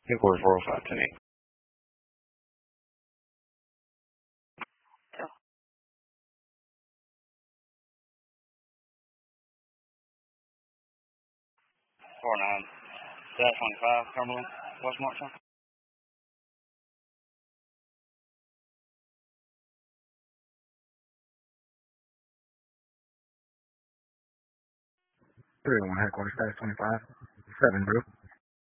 Inquiry 405 10. Yeah. 49-25, Cumberland, West Marshall. Headquarters, status 25. 7 group.